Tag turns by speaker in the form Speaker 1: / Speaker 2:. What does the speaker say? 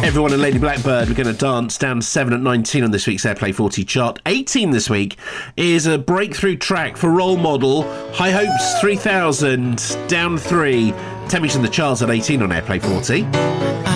Speaker 1: Everyone and Lady Blackbird, we're going to dance down 7 at 19 on this week's Airplay 40 chart. 18 this week is a breakthrough track for Role Model, High Hopes 3000, down 3. Temperature in the charts at 18 on Airplay 40.